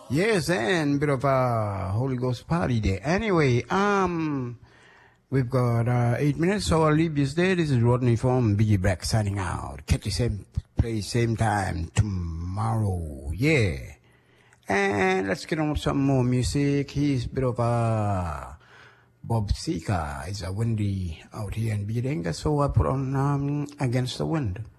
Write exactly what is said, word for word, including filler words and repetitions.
Yes, and bit of a Holy Ghost party there. Anyway, um, we've got uh, eight minutes, so I'll leave you there. This is Rodney from B G Black signing out. Catch you same place, same time tomorrow. Yeah. And let's get on with some more music. He's a bit of a Bob Seeker. It's a windy out here in Birenga, so I put on um, Against the Wind.